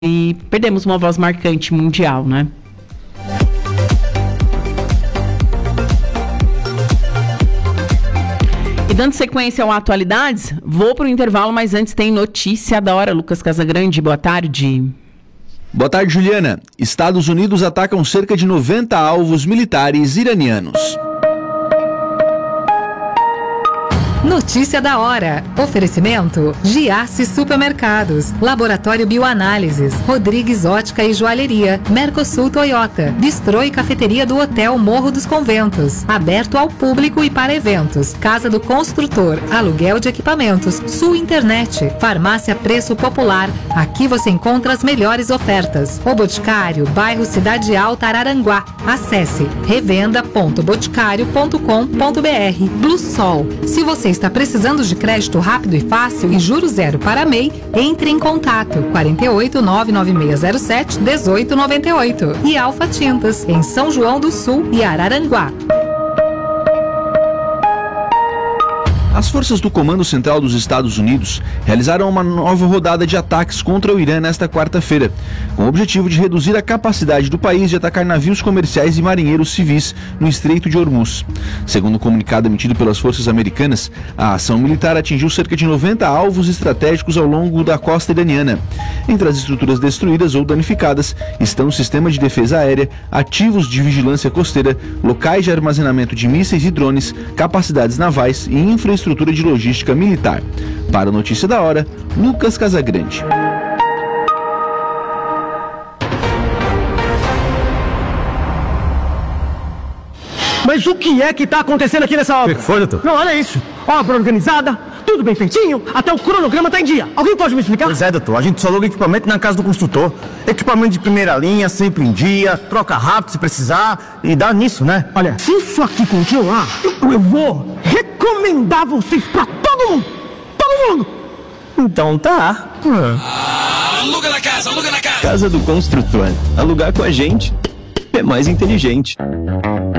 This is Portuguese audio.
e perdemos uma voz marcante mundial, né? E dando sequência ao Atualidades, vou para o intervalo, mas antes tem notícia da hora. Lucas Casagrande, boa tarde. Boa tarde, Juliana. Estados Unidos atacam cerca de 90 alvos militares iranianos. Notícia da hora. Oferecimento: Giasse Supermercados, Laboratório Bioanálises, Rodrigues Ótica e Joalheria, Mercosul Toyota, Bistrô e Cafeteria do Hotel Morro dos Conventos, aberto ao público e para eventos, Casa do Construtor, aluguel de equipamentos, Sul Internet, Farmácia Preço Popular. Aqui você encontra as melhores ofertas. O Boticário, bairro Cidade Alta, Araranguá. Acesse revenda.boticário.com.br. Blue Sol. Se você está precisando de crédito rápido e fácil e juros zero para MEI, entre em contato 48 99607 1898 e Alfa Tintas, em São João do Sul e Araranguá. As forças do Comando Central dos Estados Unidos realizaram uma nova rodada de ataques contra o Irã nesta quarta-feira, com o objetivo de reduzir a capacidade do país de atacar navios comerciais e marinheiros civis no Estreito de Hormuz. Segundo o comunicado emitido pelas forças americanas, a ação militar atingiu cerca de 90 alvos estratégicos ao longo da costa iraniana. Entre as estruturas destruídas ou danificadas estão o sistema de defesa aérea, ativos de vigilância costeira, locais de armazenamento de mísseis e drones, capacidades navais e infraestrutura de logística militar. Para a Notícia da Hora, Lucas Casagrande. Mas o que é que está acontecendo aqui nessa obra? O que foi, doutor? Não, olha isso. Obra organizada, tudo bem feitinho, até o cronograma está em dia. Alguém pode me explicar? Pois é, doutor. A gente só aluga equipamento na casa do construtor. Equipamento de primeira linha, sempre em dia, troca rápido se precisar e dá nisso, né? Olha, se isso aqui continuar, eu vou recomendar vocês pra todo mundo. Todo mundo. Então tá. Aluga na casa, aluga na casa. Casa do Construtor. Alugar com a gente é mais inteligente.